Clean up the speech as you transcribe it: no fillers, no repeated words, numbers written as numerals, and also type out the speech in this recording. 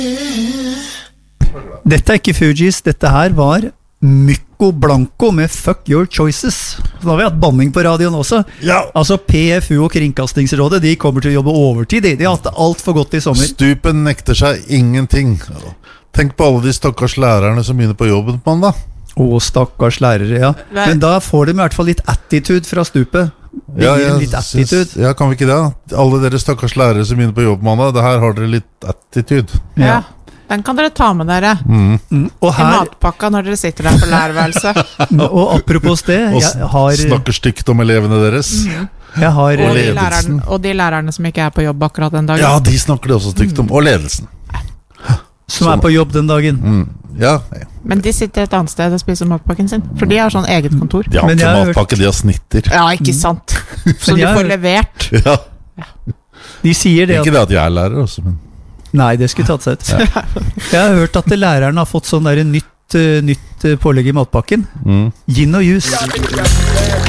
Dette ikke Fugees, dette her var Myko Blanco med Fuck Your Choices. Så nå har vi hatt banning på radioen også. Ja. Altså PFU og Kringkastingsrådet, de kommer til å jobbe overtid. De har hatt det alt for godt i sommer. Stupen nekter seg ingenting. Tenk på alle de stakkars lærerne som begynner på jobben på mandag. Stakkars lærere, ja. Men da får de i hvert fall litt attitude fra stupet. Litt attitude. Ja, kan vi ikke det? Alle dere stakkars lærere som begynner på jobb mandag, det her har dere litt attitude. Ja, den kan dere ta med dere Og i matpakka når dere sitter der på lærerværelset. Og apropos det, og snakker stygt om elevene deres. Jeg har og de lærerne som ikke er på jobb akkurat den dagen. Ja, de snakker det også stygt om. Og ledelsen. Som er på jobb den dagen. Ja. Men de sitter et annet sted og spiser matpakken sin, for de har sånn eget kontor. De har ikke matpakke, de har snitter. Ja, ikke sant. Så du får levert. Ja. De sier det ikke det at jeg er lærer også, men nei, det skulle tatt seg ut. Jeg har hørt at læreren har fått sånn der nytt pålegg i matpakken. Gin og juice.